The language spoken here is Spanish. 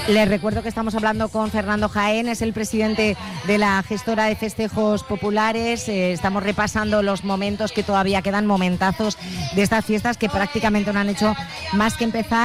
Les recuerdo que estamos hablando con Fernando Jaén, es el presidente de la gestora de festejos populares. Estamos repasando los momentos que todavía quedan, momentazos de estas fiestas que prácticamente no han hecho más que empezar.